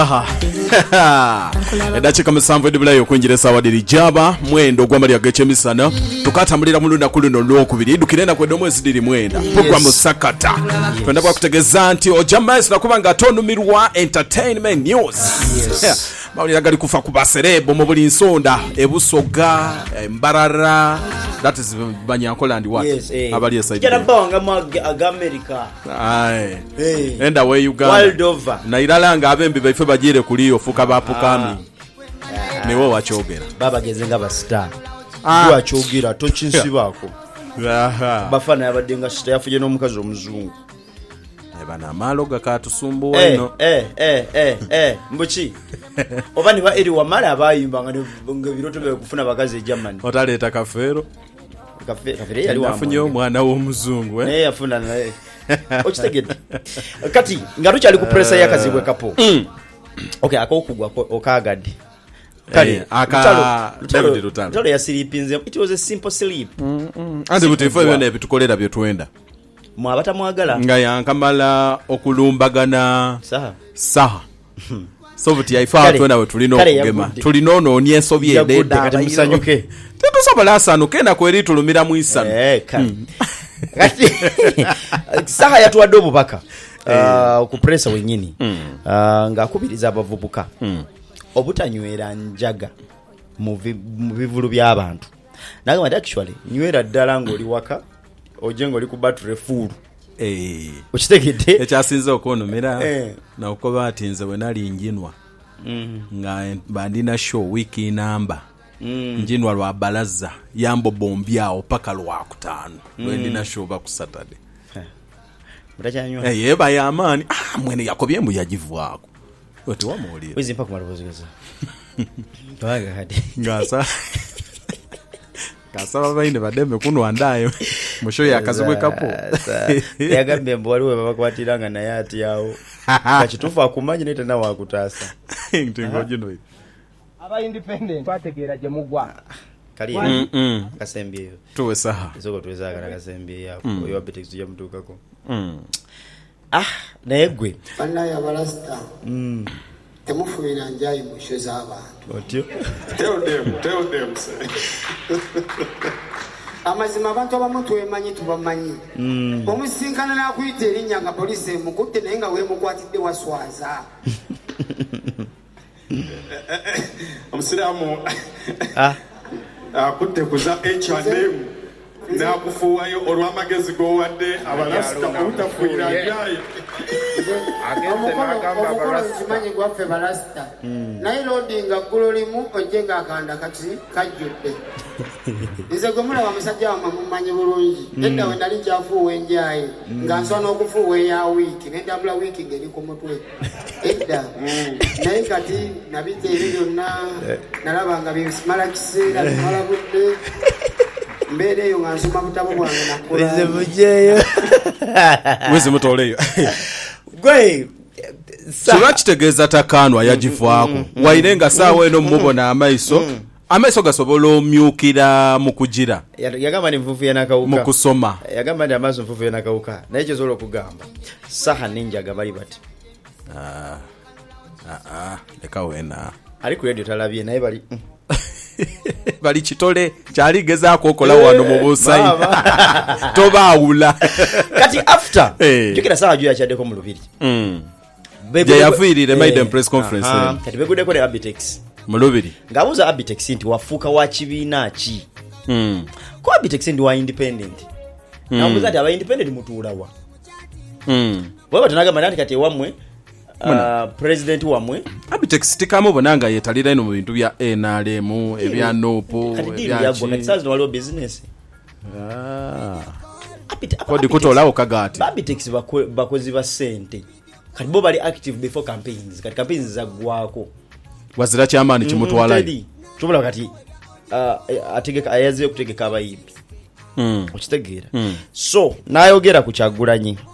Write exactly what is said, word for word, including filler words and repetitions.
Edakika musanvu edibulayo okwingira essaawa diri jaba mwendo gw'amalya g'ekyemisana tukatambulira mu lunaku luno olwokubiri idukirenda kwedda omwezi diri mwenda programu sakata twenda bwakutegeeza nti ojja maaso nakuba nga tonumirwa entertainment news mawulira gali kufa ku baserebo mu buli nsonda ebusoga embarara that is banyankolandi what yes, eh. abali eside kera bonga mu America ai hey. Enda we Uganda world over na ilalanga abembi baife bajire kuliyo fuka bapukami ah. Niwo wachogera baba gezenga ba star ah. Wachogira tochinsi bako aha bafana yabadenga star yafuje no mukazi omuzungu ebana malo gakatusumbuwa eh, ino eh eh eh eh mbuchi obani ba eri wamala abayimba nga biroto bye kufuna bakazi e Germany otaleta kafero kafero kafero yali wa afunye omwana w'omuzungu eh eh afuna naye ochitegedde kati ngaruchi ali ku pressure yakazibwe kapo mm. Okay akokugwa okagadde kale aka David Lutalo Lutalo ya sleepinze it was a simple sleep mm -mm. Andi butifo byone ebitukolera bye twenda mwabata mwagala nga yankamala okulumbagana saha saha so buti yaifa twenda we tulino okugema tulinono onyesobye dede kati musanyuke tetusobola asano kenda kweri tulumira mu isano eh kati saha yatuwadde obubaka uh, ku pressa wenyini mm. uh, ng'akubiriza abavubuka mm. obutanywera njaga mu bivulu by'abantu nagamba nti actually nywera ddala ng'oli waka ojengo oli ku battery full eh ukitegedde ekyasinze okunumira eh. Na ukoba atinze we nali njinwa mm. nga bandina show wiki namba mm. njinwa lwa balaza yambo bombyao paka lwa kutano mm. Lwendina show ba ku Saturday mutachanywa eh yeba ya amani ah mwene yakobye mbu yagivwako oti wamulira wizi mpaka marubozeza baga hadi ngasa kasaba baine bademe kuno andaye musho yakazibwe kapo yagambe mbo waliwe babakwatiranga naye ati yawo kachitufa akumanye nete nawo akutasa ntingo jino aba independent kwategera je mugwa kali mm -mm. Kasembye tuwe saha izoko tuweza kana kasembye yako mm. Yo abetex ya mtuka ko mm. Ah naegwe fana ya balasta mm temufuira njayi musho z'abantu otyo tell them tell them say amazima abantu abamu twemanyi tubamanyi mm. Omusinkana na kuyita erinnya nga police mukutte naye nga we mukwatidde waswaza omusiramu ah akutte kuza H and M na kufuwayo olw'amagezi g'owadde abalasita obutafuira njayi kimanyi gwaffe balasita naye loadinga ggulo limu ojjenga akanda kati kajjudde nze gwe mulaba musajja wamwe mumanyi bulungi edda we nali kyafuuwa enjayi nga nsona okufuuwa eya wiiki nendabula wiiki ngeri ku mutwe edda naye kati nabita ebyo byonna nalaba nga bimala kiseera bimala budde mbere yo ngansoma butabo bwange nakola weze bujeyo weze mutoleyo gwe Sura kitegeeza takanwa yagivwako wairenga sawa eno mubona amaiso amaiso gasobola omyukira mu kugira yagamba ni mvuvu yanakauka mu kusoma yagamba ndi amaso mvuvu yanakauka naye kyo zolo kugamba saha ninja gabali bati ah ah leka wena ali ku radio talabye naye bali bali kitole kyali gezaako okola wano mu busayi tobaawula kati after hey. Jukira sawa juu ya kyadeko mu lubiri mm. Bebe yafiirire maiden press conference uh -huh. Kati begudde ko le Abitex mu lubiri ngabuza Abitex nti wafuuka wa kibiina ki mm. Ko Abitex ndi wa independent mm. Na mbuza ati aba independent mutuulawa mm. Wewe tunagamba nati kati wamwe Uh, president wamwe Abitex tikamo bonanga yetalira ino mu bintu bya N R M ebya nopo ebya chi kati sazo waliwo business ah kodi kutolawo kagati Abitex bakozi ba sente kati bo bali active before campaigns kati campaigns zagwako wazira chamani kimutwala mm, tubula kati uh, ategeka ayaze okutegeka abayimbi mm. Okitegeera mm. So nayogera ku Kyagulanyi